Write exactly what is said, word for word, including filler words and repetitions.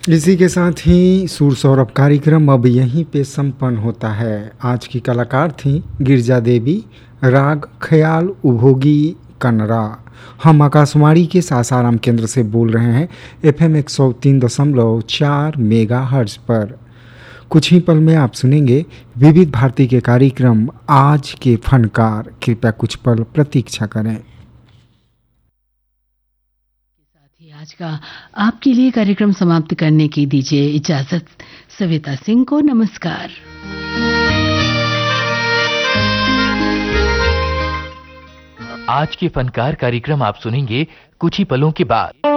इसी के साथ ही सुर सौरभ कार्यक्रम अब यहीं पे संपन्न होता है। आज की कलाकार थी गिरजा देवी, राग ख्याल उभोगी कनरा। हम आकाशवाणी के सासाराम केंद्र से बोल रहे हैं एफएम एक सौ तीन दशमलव चार मेगा हर्ट्ज पर। कुछ ही पल में आप सुनेंगे विविध भारती के कार्यक्रम आज के फनकार। कृपया कुछ पल प्रतीक्षा करें। आज का आपके लिए कार्यक्रम समाप्त करने की दीजिए इजाजत। सविता सिंह को नमस्कार। आज के फनकार कार्यक्रम आप सुनेंगे कुछ ही पलों के बाद।